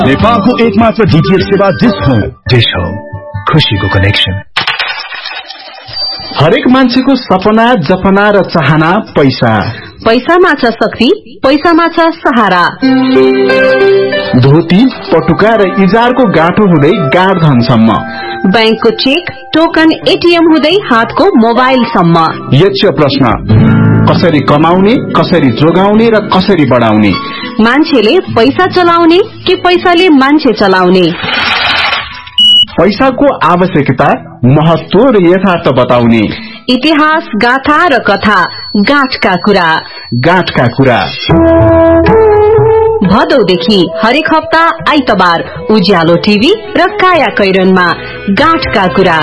नेपालको एकमात्र डीटीएच सेवा डिश होम, खुशीको कनेक्सन। हरेक मान्छेको सपना, जपना र चाहना पैसा। पैसामा छ शक्ति, पैसामा छ सहारा। धोती, पटुका र इजारको गाँठो हुँदै गाड धनसम्म, बैंकको चेक, टोकन, एटीएम हुँदै हातको मोबाइलसम्म। यक्ष प्रश्न, कसरी कमाउने, कसरी जोगाउने र कसरी बढाउने? मान्छेले पैसा चलाउने कि पैसाले मान्छे चलाउने? पैसाको आवश्यकता, महत्व र यथार्थ बताउने। इतिहास, गाथा र कथा, गाँठका कुरा। गाँठका कुरा भदौदेखि हरेक हप्ता आइतबार उज्यालो टिभी र काया कैरनमा गाँठका कुरा।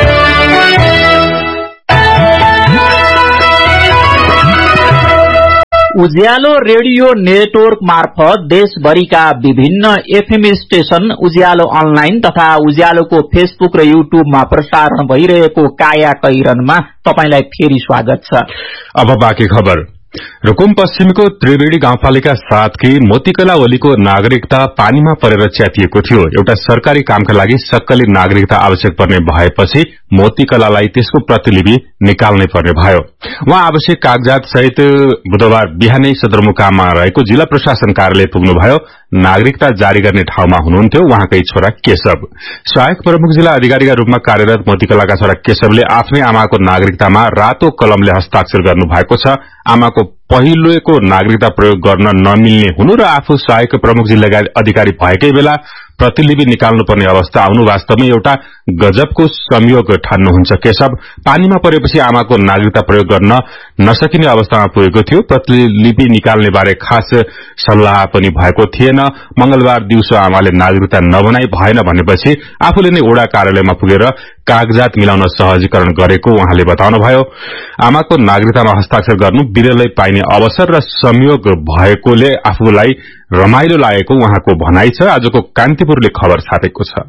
उज्यालो रेडियो नेटवर्क मार्फत देशभरिका विभिन्न एफएम स्टेशन, उज्यालो अनलाइन तथा उज्यालोको फेसबुक र युट्युबमा प्रसारण भइरहेको काया कैरनमा तपाईलाई फेरि स्वागत छ। अब बाँकी खबर। रुकुम पश्चिमको त्रिवेणी गाउँपालिका 7 की मोतीकला ओलीको नागरिकता पानीमा परेर च्यातिएको थियो। एउटा सरकारी कामका लागि सक्कली नागरिकता आवश्यक पर्ने भएपछि मोतीकलालाई त्यसको प्रतिलिपि निकाल्नै पर्ने भयो। उहाँ आवश्यक कागजात सहित बुधबार बिहानै सदरमुकाममा रहेको जिल्ला प्रशासन कार्यालय पुग्नुभयो। नागरिकता जारी गर्ने ठाउँमा हुनुहुन्थ्यो उहाँकै छोरा केशव। सहायक प्रमुख जिल्ला अधिकारीका रूपमा कार्यरत मोतीकलाका छोरा केशवले आफ्नै आमाको नागरिकतामा रातो कलमले हस्ताक्षर गर्नुभएको छ। आमाको पहिलोको नागरिकता प्रयोग गर्न नमिल्ने हुनु र आफू सहायक प्रमुख जिल्ला अधिकारी भएकै बेला प्रतिलिपि निकाल्नुपर्ने अवस्था आउनु वास्तवमै एउटा गजबको संयोग ठान्नुहुन्छ केशव। पानीमा परेपछि आमाको नागरिकता प्रयोग गर्न नसकिने अवस्थामा पुगेको थियो। प्रतिलिपि निकाल्ने बारे खास सल्लाह पनि भएको थिएन। मंगलबार दिउँसो आमाले नागरिकता नबनाई भएन भनेपछि आफूले नै ओडा कार्यालयमा पुगेर कागजात मिलाउन सहजीकरण गरेको उहाँले बताउनुभयो। आमाको नागरिकतामा हस्ताक्षर गर्नु विरलै पाइने अवसर र संयोग भएकोले आफूलाई रमाइलो लागेको उहाँको भनाइ छ। आजको कान्तिपुरले खबर छापेको छ।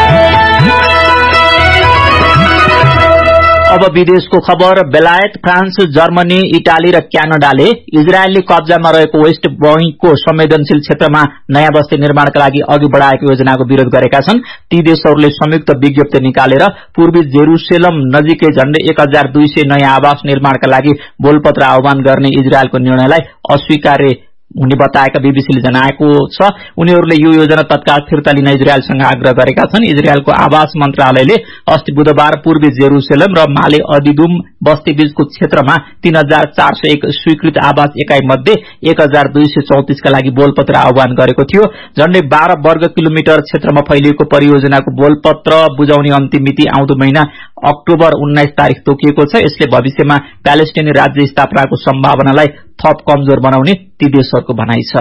अब विदेशको खबर। बेलायत, फ्रान्स, जर्मनी, इटाली र क्यानाडाले इजरायलले कब्जामा रहेको वेस्ट बैंकको संवेदनशील क्षेत्रमा नयाँ बस्ती निर्माणका लागि अघि बढ़ाएको योजनाको विरोध गरेका छन्। ती देशहरूले संयुक्त विज्ञप्ति निकालेर पूर्वी जेरूसेलम नजिकै झण्डै 1200 नयाँ आवास निर्माणका लागि बोलपत्र आह्वान गर्ने इजरायलको निर्णयलाई अस्वीकार्य हुने बताएका बीबीसीले जनाएको छ। उनीहरूले यो योजना तत्काल फिर्ता लिन इजरायलसँग आग्रह गरेका छन्। इजरायलको आवास मन्त्रालयले अस्ति बुधबार पूर्वी जेरूसेलम र माले अदिदुम बस्ती बीचको क्षेत्रमा 3401 स्वीकृत आवास एकाइ मध्ये 1234 का लागि बोलपत्र आह्वान गरेको थियो। झण्डै 12 वर्ग किलोमिटर क्षेत्रमा फैलिएको परियोजनाको बोलपत्र बुझाउने अन्तिम मिति आउँदो महिना अक्टोबर 19 तारिक तोकिएको छ। यसले भविष्यमा प्यालेस्टाइनी राज्य स्थापनाको सम्भावनालाई थप कमजोर बनाउने ती देशहरूको भनाइ छ।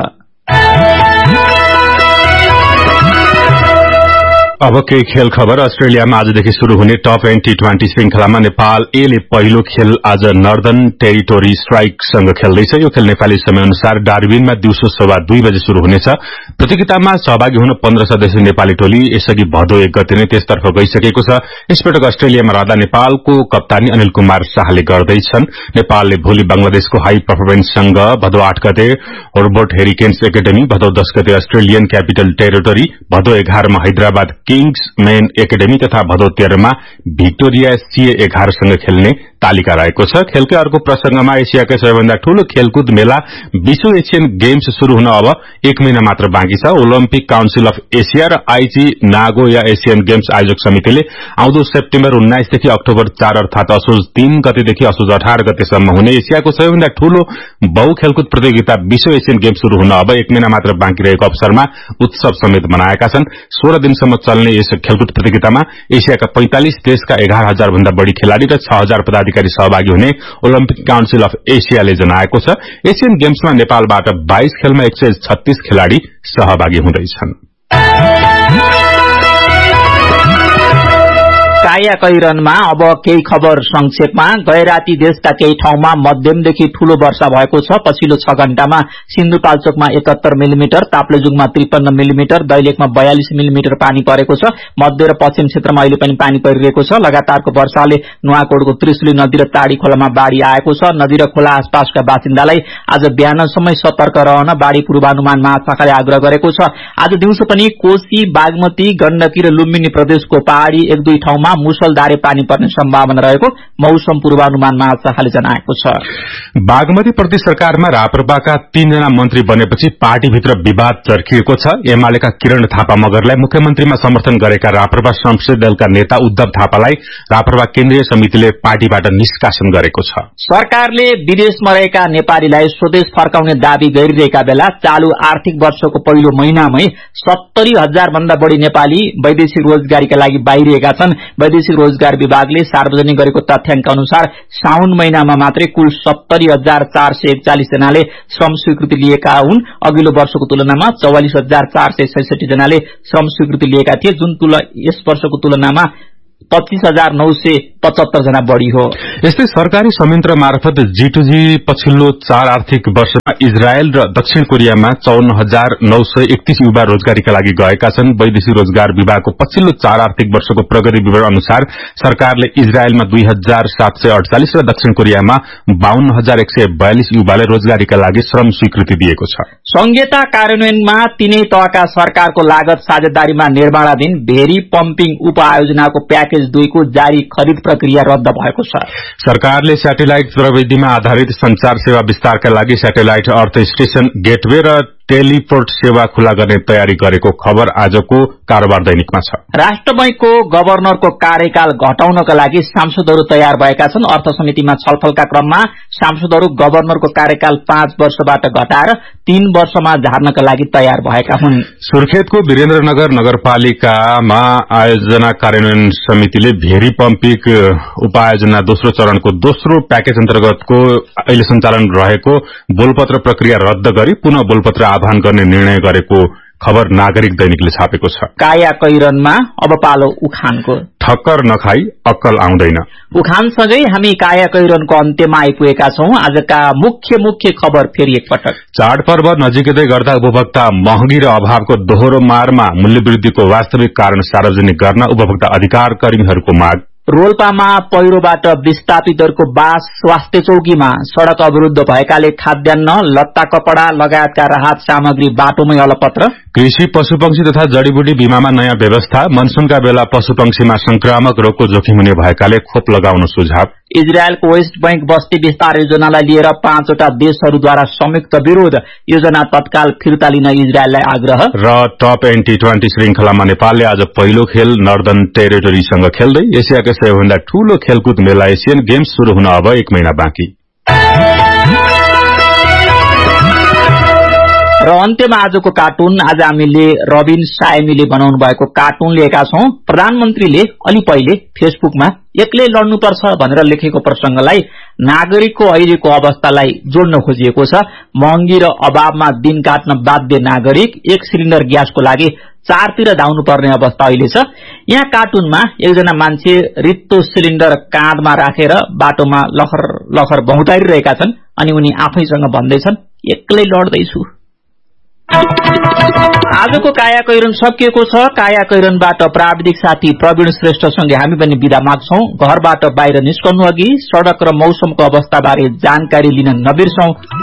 अब केही खेल खबर। अस्ट्रेलियामा आजदेखि शुरू हुने टप 20 T20 श्रृंखलामा नेपाल एले पहिलो खेल आज नर्दर्न टेरिटोरी स्ट्राइकसँग खेल्दैछ। यो खेल नेपाली समय अनुसार डार्बिनमा दिउँसो 2:15 बजे शुरू हुनेछ। प्रतियोगितामा सहभागी हुन 15 सदस्यीय नेपाली टोली यसअघि भदौ 1 गते नै त्यसतर्फ गइसकेको छ। यसपटक अस्ट्रेलियामा रहँदा नेपालको कप्तानी अनिल कुमार शाहले गर्दैछन्। नेपालले भोलि बंगलादेशको हाई पर्फर्मेन्ससँग भदौ 8 गते होर्बोट हेरिकेन्स एकाडेमी, भदौ 10 गते अस्ट्रेलियन क्यापिटल टेरिटोरी, भदौ 11 मा हैदराबाद किङ्स मेन एकाडेमी तथा भदौ 13 मा भिक्टोरिया CA11 सँग खेल्ने तालिका रहेको छ। खेलकै अर्को प्रसंगमा एसियाकै सबैभन्दा ठूलो खेलकुद मेला विश्व एशियन गेम्स शुरू हुन अब 1 महिना मात्र बाँकी छ। ओलम्पिक काउन्सिल अफ एसिया र आईजी नागोया एशियन गेम्स आयोजक समितिले आउँदो सेप्टेम्बर 19 देखि अक्टोबर 4 अर्थात असोज 3 गतेदेखि असोज 18 गतेसम्म हुने एसियाको सबैभन्दा ठूलो बहु खेलकुद प्रतियोगिता विश्व एशियन गेम्स शुरू हुन अब 1 महिना मात्र बाँकी रहेको अवसरमा उत्सव समेत मनाएका छन्। 16 दिनसम्म चल्ने यस खेलकुद प्रतियोगितामा एसियाका 45 देशका 11,000 भन्दा बढ़ी खेलाड़ी र 6,000 पदाधिकारी सहभागी हुने ओलम्पिक काउन्सिल अफ एसियाले जनाएको छ। एशियन गेम्समा नेपालबाट 22 खेलमा 136 खेलाड़ी सहभागी हुँदैछन्। कायाकैरनमा अब केही खबर संक्षेपमा। गए राति देशका केही ठाउँमा मध्यमदेखि ठूलो वर्षा भएको छ। पछिल्लो 6 घण्टामा सिन्धुपाल्चोकमा 71 मिलिमिटर, ताप्लेजुङमा 53 मिलिमिटर, दैलेखमा 42 मिलिमिटर पानी परेको छ। मध्य र पश्चिम क्षेत्रमा अहिले पनि पानी परिरहेको छ। लगातारको वर्षाले नुवाकोटको त्रिशुली नदी र टाढी खोलामा बाढ़ी आएको छ। नदी र खोला आसपासका बासिन्दालाई आज बिहानसम्म सतर्क रहन बाढ़ी पूर्वानुमान महाशाखाले आग्रह गरेको छ। आज दिउँसो पनि कोशी, बागमती, गण्डकी र लुम्बिनी प्रदेशको पहाड़ी 1-2 ठाउँमा मुसलधारे पानी पर्ने सम्भावना रहेको मौसम पूर्वानुमान महाशाखाले जनाएको छ। बागमती प्रदेश सरकारमा राप्रपाका 3 जना मन्त्री बनेपछि पार्टीभित्र विवाद चर्किएको छ। एमालेका किरण थापा मगरलाई मुख्यमन्त्रीमा समर्थन गरेका राप्रपा संसदीय दलका नेता उद्धव थापालाई राप्रपा केन्द्रीय समितिले पार्टीबाट निष्कासन गरेको छ। सरकारले विदेशमा रहेका नेपालीलाई स्वदेश फर्काउने दावी गरिरहेका बेला चालू आर्थिक वर्षको पहिलो महिनामै 70,000 भन्दा बढ़ी नेपाली वैदेशिक रोजगारीका लागि बाहिरिएका छन्। वैदेशिक रोजगार विभागले सार्वजनिक गरेको तथ्याङ्क अनुसार साउन महिनामा मात्रै कुल 70,441 जनाले श्रम स्वीकृति लिएका हुन्। अघिल्लो वर्षको तुलनामा 44,466 जनाले श्रम स्वीकृति लिएका थिए, जुन यस वर्षको तुलनामा 25,975 जना बढ़ी हो। यस्तै सरकारी संयन्त्र मार्फत G2G पछिल्लो 4 आर्थिक वर्षमा इजरायल र दक्षिण कोरियामा 54,931 युवा रोजगारीका लागि गएका छन्। वैदेशिक रोजगार विभागको पछिल्लो 4 आर्थिक वर्षको प्रगति विवरण अनुसार सरकारले इजरायलमा 2,748 र दक्षिण कोरियामा 52,142 युवालाई रोजगारीका लागि श्रम स्वीकृति दिएको छ। संहिता कार्यान्वयनमा तीनै तहका सरकारको लागत साझेदारीमा निर्माणाधीन भेरी पम्पिङ उपआयोजनाको प्याकेज 2 को जारी खरिद प्रक्रिया रद्द भएको छ। सरकारले स्याटेलाइट प्रविधिमा आधारित संचार सेवा विस्तारका लागि स्याटेलाइट अर्थ स्टेशन, गेटवे र टेलिपोर्ट सेवा खुला गर्ने तयारी गरेको खबर आजको कारोबार दैनिकमा छ। राष्ट्र बैंकको गभर्नरको कार्यकाल घटाउनका लागि सांसदहरू तयार भएका छन्। अर्थ समितिमा छलफलका क्रममा सांसदहरू गभर्नरको कार्यकाल 5 वर्षबाट घटाएर 3 वर्षमा झार्नका लागि तयार भएका हुन्। सुर्खेतको वीरेन्द्रनगर नगरपालिकामा आयोजना कार्यान्वयन समितिले भेरी पम्पिङ उपायोजना दोस्रो चरणको दोस्रो प्याकेज अन्तर्गतको अहिले सञ्चालन रहेको बोलपत्र प्रक्रिया रद्द गरी पुनः बोलपत्र आह्वान गर्ने निर्णय गरेको खबर नागरिक दैनिकले छापेको छ। कायाकैरनमा अब पालो उखानको। ठक्कर नखाई अक्कल आउँदैन। उखानसँगै हामी कायाकैरनको अन्त्यमा आइपुगेका छौं। आजका मुख्य खबर फेरि एकपटक। चाडपर्व नजिकै गर्दा उपभोक्ता महँगी र अभावको दोहोरो मारमा मूल्यवृद्धिको वास्तविक कारण सार्वजनिक गर्न उपभोक्ता अधिकार कर्मीहरूको माग। रोल्पामा पहिरोबाट विस्थापितहरूको बास। स्वास्थ्य चौकीमा सड़क अवरूद्ध भएकाले खाद्यान्न, लत्ता कपड़ा लगायतका राहत सामग्री बाटोमै अलपत्र। कृषि, पशुपक्षी तथा जड़ीबुटी बीमामा नयाँ व्यवस्था। मनसूनका बेला पशुपक्षीमा संक्रामक रोगको जोखिम हुने भएकाले खोप लगाउन सुझाव। इजरायलको वेस्ट बैंक बस्ती विस्तार योजनालाई लिएर 5 वटा देशहरूद्वारा संयुक्त विरोध। योजना तत्काल फिर्ता लिन इजरायललाई आग्रह। र टप T20 श्रृंखलामा नेपालले आज पहिलो खेल नर्दन टेरिटोरीसँग खेल्दै एसियाकै सबैभन्दा ठूलो खेलकुद मेला एसियन गेम्स शुरू हुन अब 1 महिना बाँकी। र अन्त्यमा आजको कार्टुन। आज हामीले रबिन सायमीले बनाउनु भएको कार्टुन लिएका छौं। प्रधानमन्त्रीले अलि पहिले फेसबुकमा एक्लै लड्नुपर्छ भनेर लेखेको प्रसंगलाई नागरिकको अहिलेको अवस्थालाई जोड्न खोजिएको छ। महँगी र अभावमा दिन काट्न बाध्य नागरिक 1 सिलिन्डर ग्यासको लागि 4 तिर धाउनु पर्ने अवस्था अहिले छ। यहाँ कार्टुनमा एकजना मान्छे रित्तो सिलिन्डर काँधमा राखेर बाटोमा लखर लखर भौतारिरहेका छन् अनि उनी आफैसँग भन्दैछन्, एक्लै लड्दैछु। आजको कायाकैरन सकिएको छ। कायाकैरनबाट प्राविधिक साथी प्रवीण श्रेष्ठसँगै हामी पनि बिदा माग्छौं। घरबाट बाहिर निस्कनु अघि सड़क र मौसमको अवस्थाबारे जानकारी लिन नबिर्सौं।